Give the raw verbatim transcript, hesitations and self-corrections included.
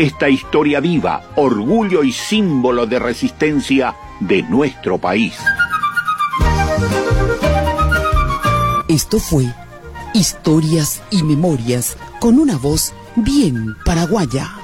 esta historia viva, orgullo y símbolo de resistencia de nuestro país. Esto fue Historias y Memorias con una voz bien paraguaya.